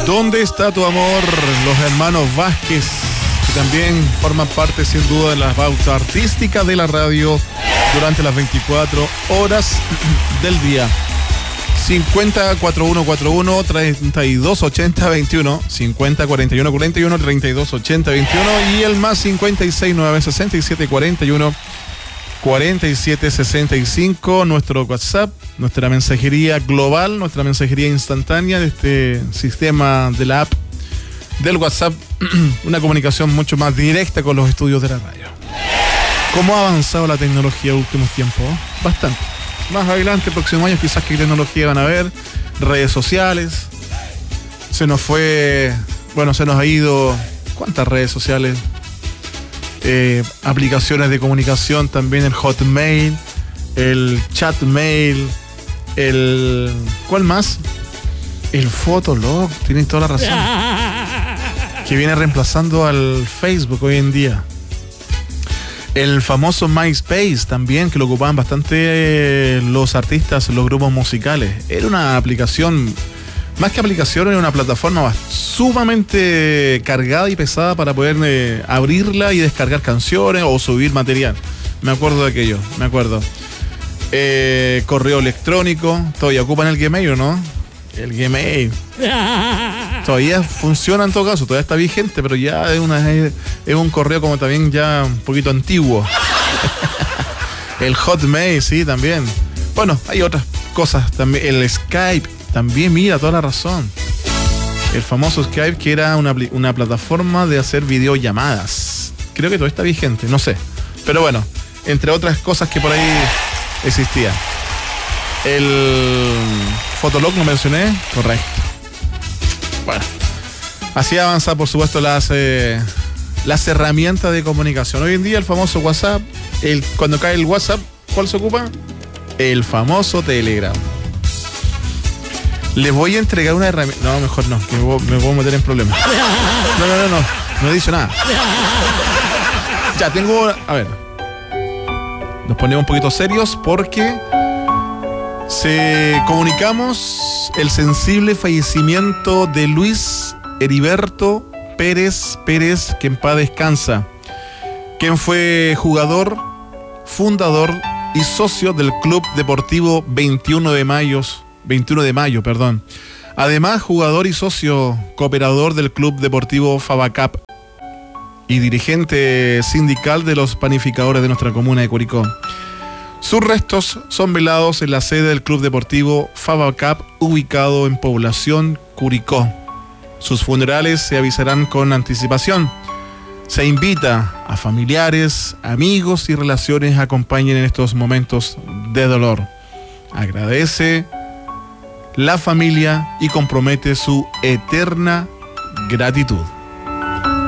¿Dónde está tu amor? Los hermanos Vázquez, que también forman parte sin duda de la pauta artística de la radio durante las 24 horas del día. 50 4141 32 80 21, 50 41 41 32 80 21 y el más 569 67 41 47 65, nuestro WhatsApp, nuestra mensajería global, nuestra mensajería instantánea de este sistema de la app del WhatsApp, una comunicación mucho más directa con los estudios de la radio. ¿Cómo ha avanzado la tecnología en los últimos tiempos? Bastante. Más adelante, próximos años, quizás qué tecnología van a ver, redes sociales. Se nos ha ido, ¿cuántas redes sociales? Aplicaciones de comunicación también, el Hotmail, el Chatmail, ¿cuál más? El Fotolog, tienes toda la razón. Que viene reemplazando al Facebook hoy en día. El famoso MySpace también, que lo ocupaban bastante los artistas, los grupos musicales. Era una aplicación, más que aplicación, era una plataforma sumamente cargada y pesada para poder abrirla y descargar canciones o subir material. Me acuerdo de aquello, me acuerdo. Correo electrónico, todavía ocupan el Gmail, ¿o no? El Gmail. Todavía funciona en todo caso, todavía está vigente, pero ya es un correo como también ya un poquito antiguo. El Hotmail, sí, también. Bueno, hay otras cosas también. El Skype, también, mira, toda la razón. El famoso Skype, que era una plataforma de hacer videollamadas. Creo que todavía está vigente, no sé. Pero bueno, entre otras cosas que por ahí existían. El Fotolog lo mencioné, correcto. Bueno, así avanza por supuesto las herramientas de comunicación. Hoy en día el famoso WhatsApp, cuando cae el WhatsApp, ¿cuál se ocupa? El famoso Telegram. Les voy a entregar una herramienta. No, mejor no, que me puedo meter en problemas. No he dicho nada. Ya tengo, a ver, nos ponemos un poquito serios porque comunicamos el sensible fallecimiento de Luis Heriberto Pérez, que en paz descansa, quien fue jugador, fundador y socio del Club Deportivo 21 de Mayo. Además, jugador y socio cooperador del Club Deportivo Favacap y dirigente sindical de los panificadores de nuestra comuna de Curicó. Sus restos son velados en la sede del Club Deportivo Favacap, ubicado en Población Curicó. Sus funerales se avisarán con anticipación. Se invita a familiares, amigos y relaciones a acompañen en estos momentos de dolor. Agradece la familia y compromete su eterna gratitud.